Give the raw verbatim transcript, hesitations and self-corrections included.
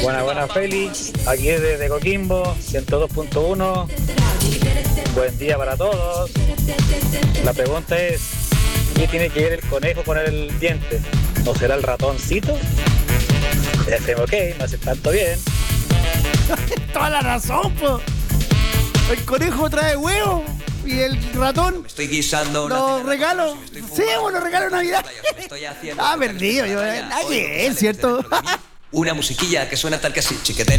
Buena, buena, Feli. Aquí es desde Coquimbo, ciento dos punto uno. Buen día para todos. La pregunta es, ¿qué tiene que ver el conejo con el diente? ¿No será el ratoncito? F M, ok, no hace tanto bien. Toda la razón, po. El conejo trae huevo y el ratón. Me estoy guisando los regalos. Sí, bueno, los regalos de Navidad. Ah, perdido, yo. Nadie es, ¿cierto? Una musiquilla que suena tal que así, chiquetere.